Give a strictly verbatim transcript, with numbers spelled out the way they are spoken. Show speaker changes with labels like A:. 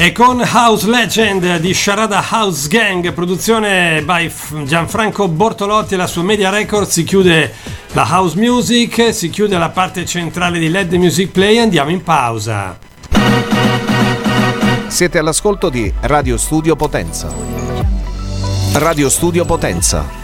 A: E con House Legend di Sharada House Gang, produzione by Gianfranco Bortolotti e la sua Media Records, si chiude la house music, si chiude la parte centrale di Let the Music Play. Andiamo in pausa.
B: Siete all'ascolto di Radio Studio Potenza. Radio Studio Potenza.